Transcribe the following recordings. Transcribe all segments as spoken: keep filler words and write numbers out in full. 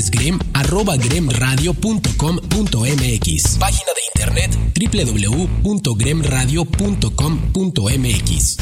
grem arroba gremradio punto com punto mx. Página de internet doble u doble u doble u punto gremradio punto com punto mx.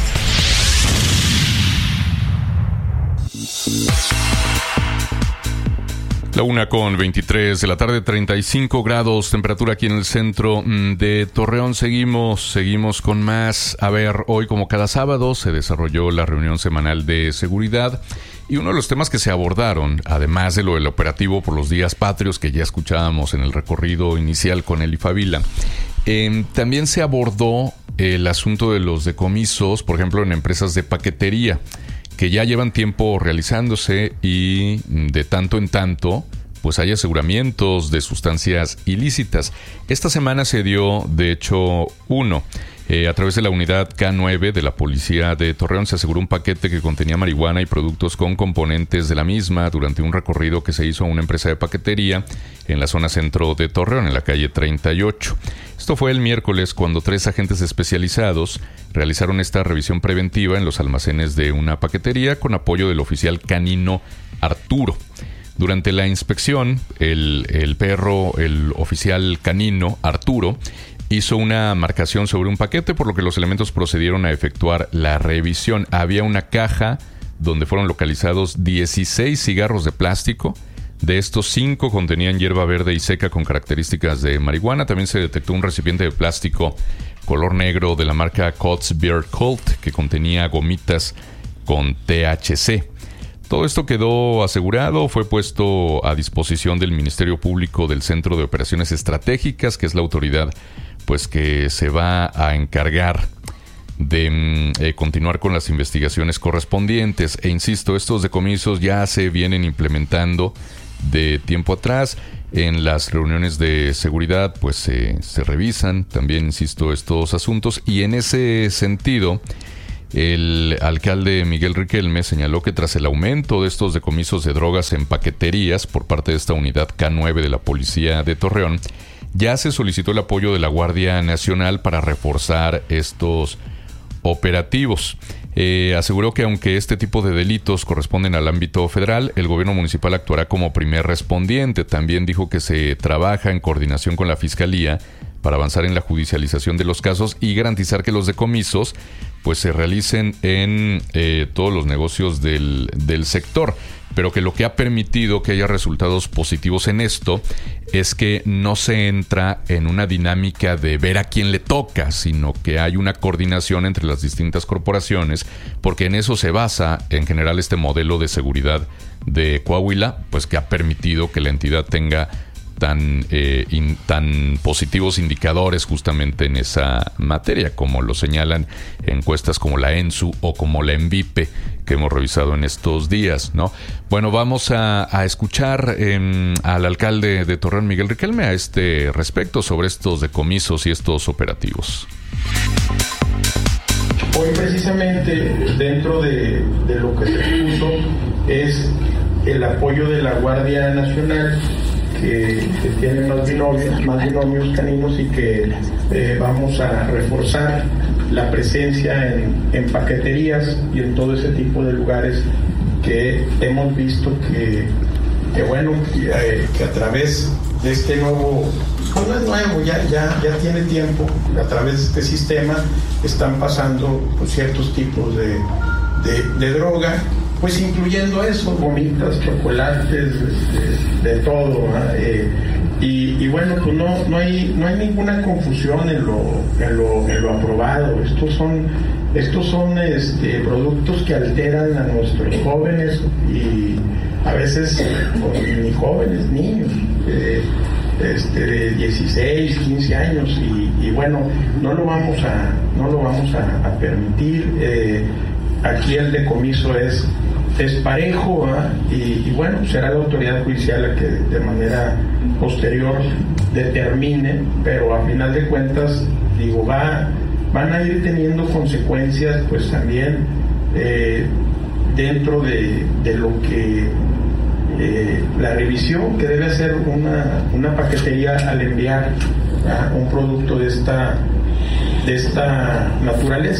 La una con veintitrés de la tarde, treinta y cinco grados, temperatura aquí en el centro de Torreón. Seguimos, seguimos con más. A ver, hoy como cada sábado se desarrolló la reunión semanal de seguridad y uno de los temas que se abordaron, además de lo del operativo por los días patrios que ya escuchábamos en el recorrido inicial con el Ifavila, eh, también se abordó el asunto de los decomisos, por ejemplo, en empresas de paquetería, que ya llevan tiempo realizándose y de tanto en tanto pues hay aseguramientos de sustancias ilícitas. Esta semana se dio, de hecho, uno. Eh, a través de la unidad K nueve de la Policía de Torreón se aseguró un paquete que contenía marihuana y productos con componentes de la misma durante un recorrido que se hizo a una empresa de paquetería en la zona centro de Torreón, en la calle treinta y ocho. Esto fue el miércoles cuando tres agentes especializados realizaron esta revisión preventiva en los almacenes de una paquetería con apoyo del oficial canino Arturo. Durante la inspección, el, el perro, el oficial canino Arturo, hizo una marcación sobre un paquete, por lo que los elementos procedieron a efectuar la revisión. Había una caja donde fueron localizados dieciséis cigarros de plástico. De estos, cinco contenían hierba verde y seca con características de marihuana. También se detectó un recipiente de plástico color negro de la marca Cots Beer Cult que contenía gomitas con T H C. Todo esto quedó asegurado, fue puesto a disposición del Ministerio Público del Centro de Operaciones Estratégicas, que es la autoridad pues que se va a encargar de eh, continuar con las investigaciones correspondientes. E insisto, estos decomisos ya se vienen implementando de tiempo atrás. En las reuniones de seguridad pues se, se revisan también, insisto, estos asuntos, y en ese sentido el alcalde Miguel Riquelme señaló que tras el aumento de estos decomisos de drogas en paqueterías por parte de esta unidad K nueve de la Policía de Torreón, ya se solicitó el apoyo de la Guardia Nacional para reforzar estos operativos. Eh, aseguró que aunque este tipo de delitos corresponden al ámbito federal, el gobierno municipal actuará como primer respondiente. También dijo que se trabaja en coordinación con la Fiscalía para avanzar en la judicialización de los casos y garantizar que los decomisos pues se realicen en eh, todos los negocios del, del sector, pero que lo que ha permitido que haya resultados positivos en esto es que no se entra en una dinámica de ver a quién le toca, sino que hay una coordinación entre las distintas corporaciones, porque en eso se basa en general este modelo de seguridad de Coahuila, pues que ha permitido que la entidad tenga tan, eh, in, tan positivos indicadores justamente en esa materia, como lo señalan encuestas como la ENSU o como la ENVIPE que hemos revisado en estos días, ¿no? Bueno, vamos a, a escuchar eh, al alcalde de Torreón, Miguel Riquelme, a este respecto sobre estos decomisos y estos operativos. Hoy precisamente dentro de, de lo que se puso es el apoyo de la Guardia Nacional, que, que tiene más binomios, más binomios caninos, y que eh, vamos a reforzar la presencia en, en paqueterías y en todo ese tipo de lugares que hemos visto que, que bueno, que, eh, que a través de este nuevo, pues no es nuevo, ya, ya, ya tiene tiempo, a través de este sistema están pasando pues, ciertos tipos de, de, de droga, pues incluyendo eso, gomitas, chocolates, de, de todo, eh, y, y bueno, pues no, no hay, no hay ninguna confusión en lo, en lo, en lo aprobado. Estos son, estos son este, productos que alteran a nuestros jóvenes, y a veces ni jóvenes, niños, eh, este, de dieciséis, quince años, y, y bueno, no lo vamos a, no lo vamos a, a permitir. Eh, aquí el decomiso es es parejo, ¿eh? y, y bueno, será la autoridad judicial la que de manera posterior determine, pero a final de cuentas, digo, va, van a ir teniendo consecuencias pues también eh, dentro de, de lo que eh, la revisión que debe hacer una, una paquetería al enviar, ¿eh? un producto de esta, de esta naturaleza.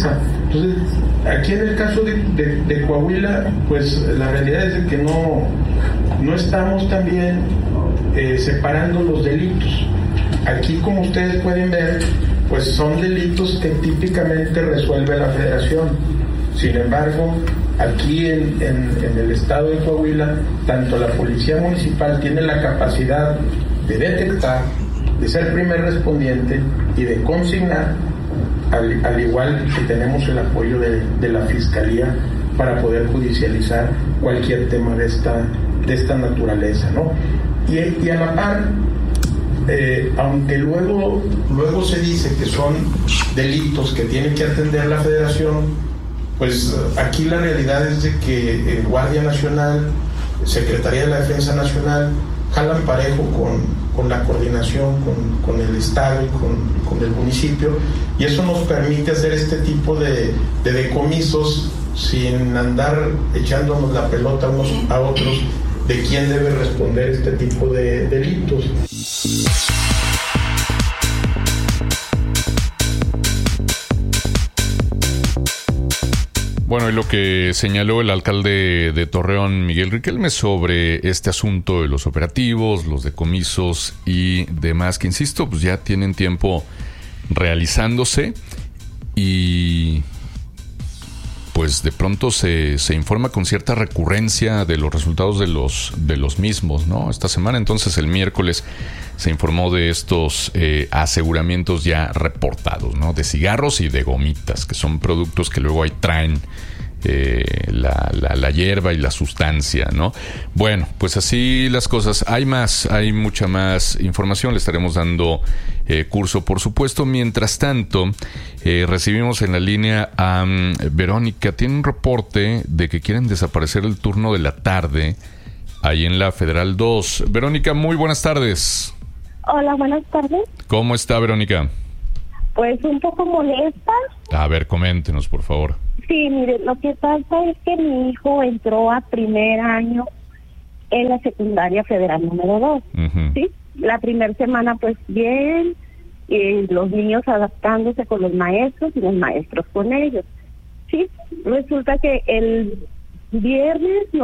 Entonces, aquí en el caso de, de, de Coahuila, pues la realidad es de que no, no estamos también eh, separando los delitos. Aquí, como ustedes pueden ver, pues son delitos que típicamente resuelve la Federación. Sin embargo, aquí en, en, en el estado de Coahuila, tanto la Policía Municipal tiene la capacidad de detectar, de ser primer respondiente y de consignar, al, al igual que tenemos el apoyo de, de la Fiscalía para poder judicializar cualquier tema de esta, de esta naturaleza, ¿no? Y, y a la par, eh, aunque luego, luego se dice que son delitos que tiene que atender la Federación, pues aquí la realidad es de que eh, Guardia Nacional, Secretaría de la Defensa Nacional, jalan parejo con, con la coordinación, con, con el Estado y con, con el municipio, y eso nos permite hacer este tipo de, de decomisos sin andar echándonos la pelota unos a otros de quién debe responder este tipo de delitos. Bueno, y lo que señaló el alcalde de Torreón, Miguel Riquelme, sobre este asunto de los operativos, los decomisos y demás, que insisto, pues ya tienen tiempo realizándose y pues de pronto se, se informa con cierta recurrencia de los resultados de los, de los mismos, ¿no? Esta semana, entonces, el miércoles se informó de estos eh, aseguramientos ya reportados, ¿no? De cigarros y de gomitas, que son productos que luego ahí traen eh, la, la, la hierba y la sustancia, ¿no? Bueno, pues así las cosas. Hay más, hay mucha más información. Le estaremos dando eh, curso, por supuesto. Mientras tanto, eh, recibimos en la línea a um, Verónica. Tiene un reporte de que quieren desaparecer el turno de la tarde ahí en la Federal dos. Verónica, muy buenas tardes. Hola, buenas tardes. ¿Cómo está, Verónica? Pues un poco molesta. A ver, coméntenos, por favor. Sí, mire, lo que pasa es que mi hijo entró a primer año en la secundaria federal número dos. Uh-huh. ¿Sí? La primera semana, pues bien, y los niños adaptándose con los maestros y los maestros con ellos. Sí, resulta que el viernes